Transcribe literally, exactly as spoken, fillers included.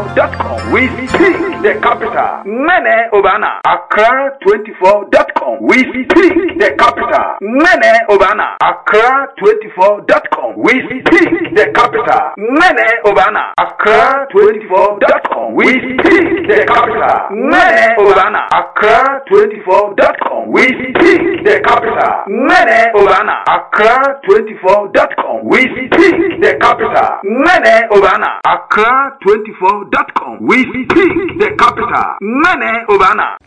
twenty-four dot com. We speak the capital. Mene Obana. Accra twenty-four dot com. We speak the capital. Mene Obana. Accra twenty-four dot com. We speak the capital. Mene Obana. Accra twenty-four dot com. We speak the capital. Mene Obana. Accra twenty-four dot com. We speak the capital. Mene Obana. Accra twenty-four dot com. We speak the capital. Mene Obana. Accra twenty-four dot com. We speak the capital. Mene Obana.